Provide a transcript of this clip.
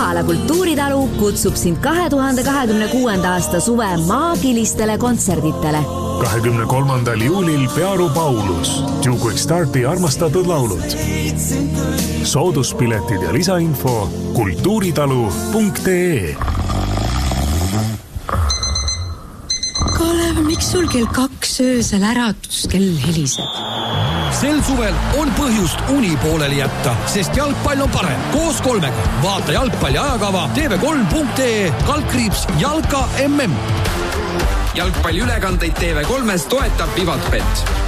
Rapala kultuuritalu kutsub sind 2026. aasta suve maagilistele kontserditele. 23. juulil Pearu Paulus, Jukuik Starti armastatud laulud. Sooduspiletid ja lisainfo kultuuritalu.ee. Kalev, miks sul kell 2 öösel äratuskell heliseb? Sel suvel on põhjust uni pooleli jätta, sest jalgpall on parem. Koos 3-ga. Vaata jalgpalli ajakava tv3.ee /Jalka MM. Jalgpalli ülekandeid TV3-s toetab Vivatbet.